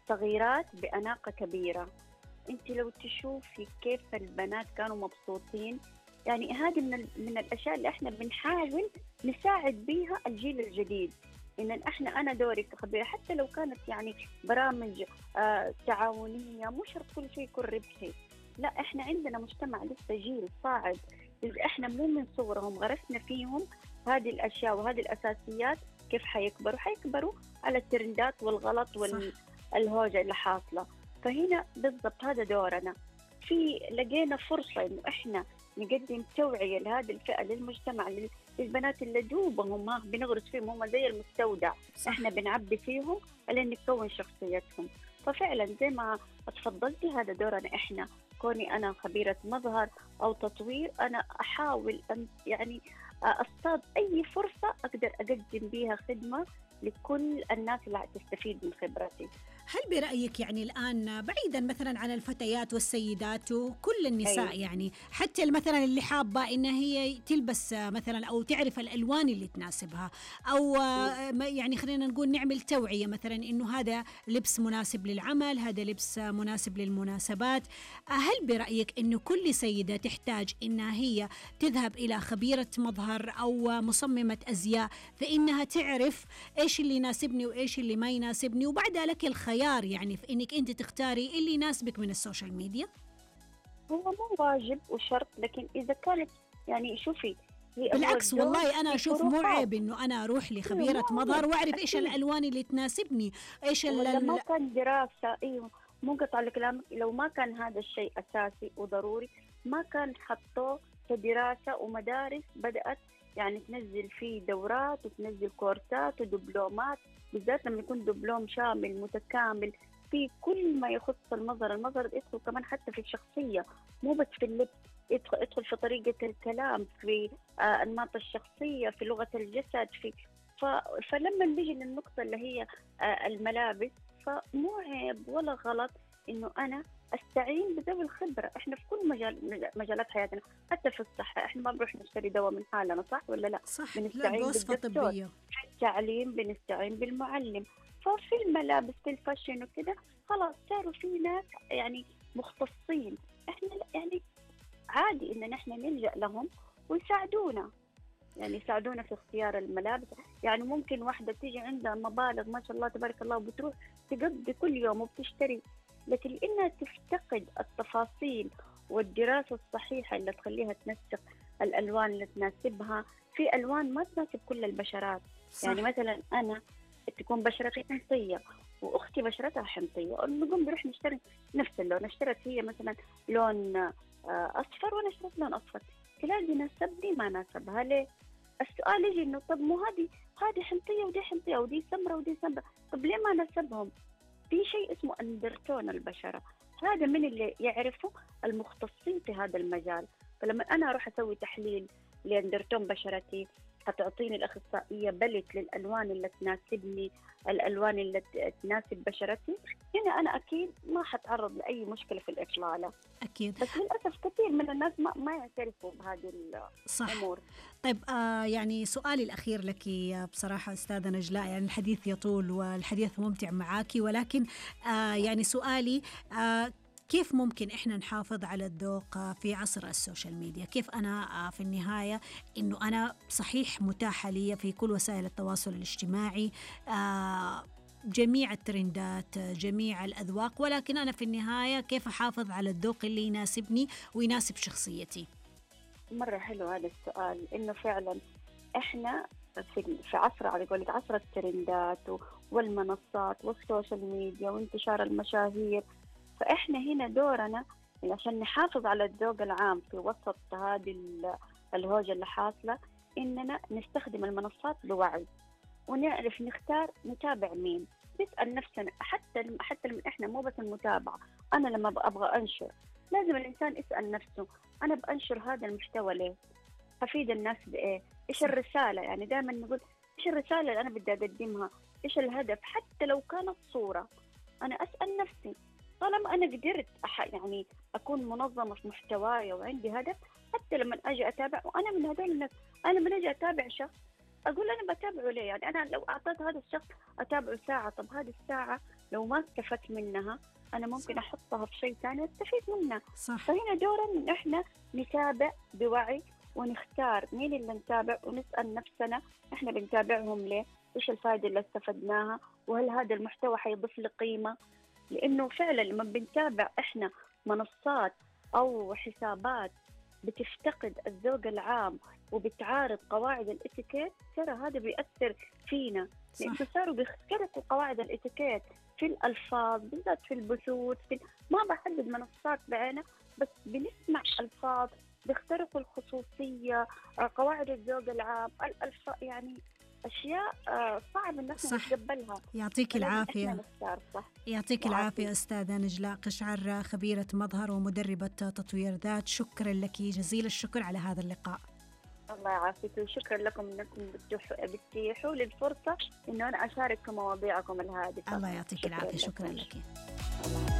الصغيرات بأناقة كبيرة. أنت لو تشوفي كيف البنات كانوا مبسوطين، يعني هذه من الأشياء اللي إحنا بنحاول نساعد بيها الجيل الجديد. إن إحنا، أنا دوري كخبيرة، حتى لو كانت يعني برامج تعاونية، مو شرط كل شيء يكون ربحي. لا، إحنا عندنا مجتمع لسه جيل صاعد، إذا إحنا مو من صغرهم غرسنا فيهم هذه الأشياء وهذه الأساسيات، كيف حيكبروا على الترندات والغلط صح. والهوجة اللي حاصلة. فهنا بالضبط هذا دورنا. لقينا فرصة إنه إحنا نقدم توعية لهذه الفئة، للمجتمع، للبنات اللي دوبهم ما بنغرس فيهم، هم زي المستودع، صح. إحنا بنعبي فيهم لين نكون شخصيتهم. ففعلا زي ما تفضلتي هذا دورنا إحنا. كوني أنا خبيرة مظهر أو تطوير، أنا أحاول أن يعني أصطاد أي فرصة أقدر أقدم بيها خدمة لكل الناس اللي تستفيد من خبرتي. هل برأيك يعني الآن بعيدا مثلا عن الفتيات والسيدات وكل النساء، أي. يعني حتى مثلا اللي حابة إن هي تلبس مثلا أو تعرف الألوان اللي تناسبها، أو يعني خلينا نقول نعمل توعية مثلا إنه هذا لبس مناسب للعمل، هذا لبس مناسب للمناسبات، هل برأيك إنه كل سيدة تحتاج إنها هي تذهب إلى خبيرة مظهر أو مصممة أزياء فإنها تعرف إيش اللي يناسبني وإيش اللي ما يناسبني، وبعدها لك الخيار يعني في إنك أنت تختاري اللي يناسبك من السوشيال ميديا؟ هو مو واجب وشرط، لكن إذا كانت يعني شوفي، هو بالعكس الذوق والله أنا في أشوف مو فروقات. عيب إنه أنا أروح ايوه، لخبيرة مو مظهر عيب وأعرف إيش اكيد. الألوان اللي تناسبني، إيش ولا ما كان دراسة، ايوه، مو قطع لكلامك، لو ما كان هذا الشيء أساسي وضروري ما كان حطوه كدراسة، ومدارس بدأت يعني تنزل فيه دورات وتنزل كورسات ودبلومات، بالذات لما يكون دبلوم شامل متكامل في كل ما يخص المظهر. المظهر يدخل كمان حتى في الشخصية، مو بس في اللبس، يدخل في طريقة الكلام، في أنماط الشخصية، في لغة الجسد، فلما نيجي للنقطة اللي هي الملابس، فمو عيب ولا غلط إنه أنا أستعين بذوي الخبرة. إحنا في كل مجالات حياتنا، حتى في الصحة إحنا ما بنروح نشتري دواء من حالنا، صح ولا لا؟ صح، لا بنستعين بوصفة بالدكتور. طبية. في التعليم بنستعين بالمعلم. ففي الملابس، في الفاشن وكده، خلاص صاروا في ناس يعني مختصين. إحنا يعني عادي إن نحن نلجأ لهم ويساعدونا، يعني يساعدونا في اختيار الملابس. يعني ممكن واحدة تيجي عندها مبالغ ما شاء الله تبارك الله وبتروح تقضي كل يوم وبتشتري، لكن لأنها تفتقد التفاصيل والدراسة الصحيحة اللي تخليها تنسق الألوان اللي تناسبها. في ألوان ما تناسب كل البشرات. صح. يعني مثلا أنا تكون بشرتي حمضية وأختي بشرتها حمضية، نقوم نروح نشتري نفس اللون. اشترت هي مثلا لون أصفر وأنا اشتريت لون أصفر، تلاقي ناسبني ما ناسبها. ليه؟ السؤال يجي إنه طب مو هذه حمضية ودي حمضية ودي سمرة ودي سمرة، طب ليه ما ناسبهم؟ في شيء اسمه أندرتون البشرة، هذا من اللي يعرفه المختصين في هذا المجال. فلما أنا أروح أسوي تحليل لأندرتون بشرتي، هتعطيني الأخصائية بلت للألوان اللي تناسبني، الألوان اللي تناسب بشرتي. هنا أنا أكيد ما حتعرض لأي مشكلة في الإطلالة. أكيد. بس للأسف كثير من الناس ما يعترفوا بهذه صح. الأمور. طيب يعني سؤالي الأخير لك بصراحة أستاذة نجلاء، يعني الحديث يطول والحديث ممتع معاك، ولكن يعني سؤالي كيف ممكن إحنا نحافظ على الذوق في عصر السوشيال ميديا؟ كيف أنا في النهاية إنه أنا صحيح متاحة لي في كل وسائل التواصل الاجتماعي جميع الترندات جميع الأذواق، ولكن أنا في النهاية كيف أحافظ على الذوق اللي يناسبني ويناسب شخصيتي؟ مرة حلو هذا السؤال، إنه فعلا إحنا في عصر، على قولة عصر الترندات والمنصات والسوشيال ميديا وانتشار المشاهير. فإحنا هنا دورنا عشان نحافظ على الذوق العام في وسط هذه الهوجة اللي حاصلة، إننا نستخدم المنصات بوعي ونعرف نختار نتابع مين. نسأل نفسنا، حتى لما إحنا مو بس المتابعة، أنا لما أبغى أنشر لازم الإنسان يسأل نفسه أنا بأنشر هذا المحتوى ليه؟ هفيد الناس بإيه؟ إيش الرسالة؟ يعني دائما نقول إيش الرسالة اللي أنا بدي أقدمها؟ إيش الهدف؟ حتى لو كانت صورة، أنا أسأل نفسي طالما أنا قدرت يعني أكون منظمة في محتواي وعندي هدف، حتى لما أجي أتابع، وأنا من هذول الناس، أنا من أجي أتابع شخص أقول أنا بتابعه ليه؟ يعني أنا لو أعطيت هذا الشخص أتابعه ساعة، طب هذه الساعة لو ما استفدت منها أنا ممكن أحطها في شيء ثاني أستفيد منها. صح. فهنا دورنا إن إحنا نتابع بوعي ونختار مين اللي نتابع، ونسأل نفسنا إحنا بنتابعهم ليه، إيش الفائدة اللي استفدناها، وهل هذا المحتوى حيضيف لي قيمة. لأنه فعلا لما بنتابع إحنا منصات أو حسابات بتفتقد الذوق العام وبتعارض قواعد الاتيكيت، ترى هذا بيأثر فينا، لأنه صاروا بيخترقوا قواعد الاتيكيت في الألفاظ، بالذات في البثوث، ما بحدد منصات بعينها، بس بنسمع ألفاظ بيخترقوا الخصوصية، قواعد الذوق العام، يعني أشياء صعب إن احنا نتقبلها. يعطيك العافية. يعطيك العافية أستاذة نجلاء قشعر، خبيرة مظهر ومدربة تطوير ذات. شكرا لك جزيل الشكر على هذا اللقاء. الله يعافيك، وشكرا لكم أنكم بتتيحوا لي الفرصة إنه أنا أشارك مواضيعكم الهادفة. الله يعطيك العافية. شكرا لك.